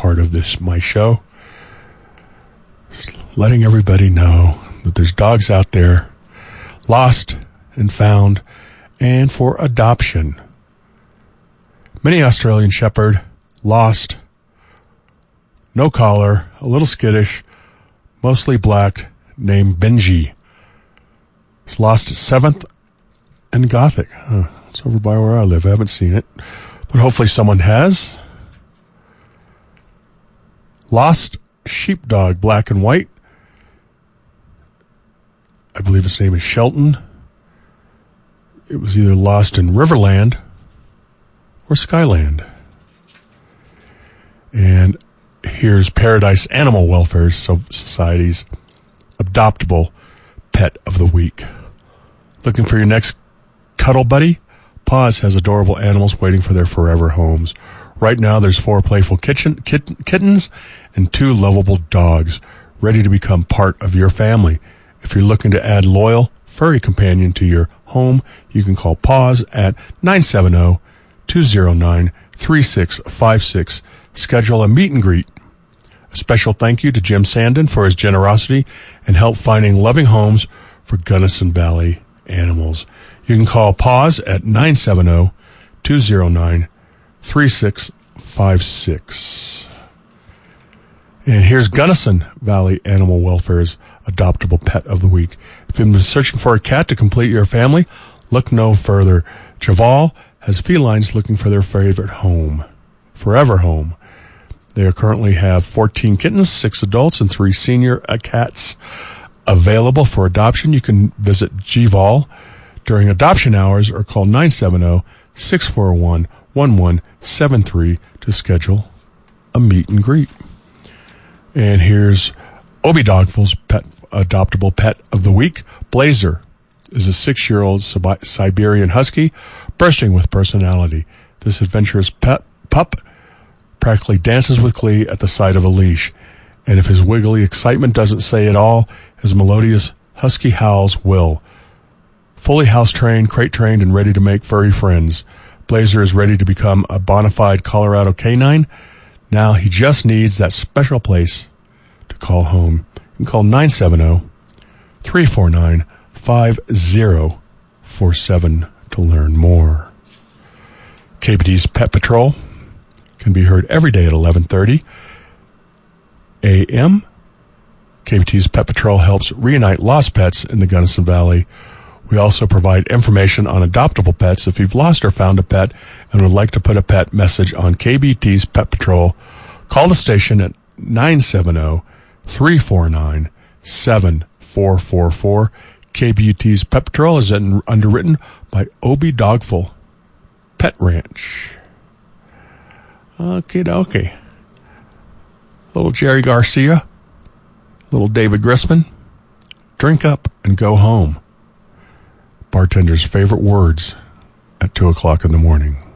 part of this, my show. Just letting everybody know that there's dogs out there lost and found and for adoption. Mini Australian Shepherd, lost, no collar, a little skittish, mostly black, named Benji. He's lost at 7th and Gothic. It's over by where I live. I haven't seen it, but hopefully someone has. Lost sheepdog, black and white. I believe his name is Shelton. It was either lost in Riverland or Skyland. And here's Paradise Animal Welfare Society's Adoptable Pet of the Week. Looking for your next cuddle buddy? Paws has adorable animals waiting for their forever homes. Right now, there's 4 playful kittens and 2 lovable dogs ready to become part of your family. If you're looking to add loyal, furry companion to your home, you can call Paws at 970-209-3656. Schedule a meet and greet. A special thank you to Jim Sandin for his generosity and help finding loving homes for Gunnison Valley animals. You can call Paws at 970-209-3656. And here's Gunnison Valley Animal Welfare's Adoptable Pet of the Week. If you've been searching for a cat to complete your family, look no further. Javal has felines looking for their favorite home, forever home. They currently have 14 kittens, 6 adults, and 3 senior cats available for adoption. You can visit Javal during adoption hours or call 970-641-1173 to schedule a meet and greet. And here's Obi Dogful's adoptable pet of the week. Blazer is a 6-year-old Siberian husky bursting with personality. This adventurous pup practically dances with glee at the sight of a leash. And if his wiggly excitement doesn't say it all, his melodious husky howls will. Fully house-trained, crate-trained, and ready to make furry friends, Blazer is ready to become a bona fide Colorado canine. Now he just needs that special place to call home. You can call 970-349-5047 to learn more. KBT's Pet Patrol can be heard every day at 11:30 a.m. KBT's Pet Patrol helps reunite lost pets in the Gunnison Valley. We also provide information on adoptable pets. If you've lost or found a pet and would like to put a pet message on KBT's Pet Patrol, call the station at 970-349-7444. KBT's Pet Patrol is underwritten by Obi Dogful Pet Ranch. Okie dokie. Little Jerry Garcia, little David Grisman, drink up and go home. Bartender's favorite words at 2 o'clock in the morning.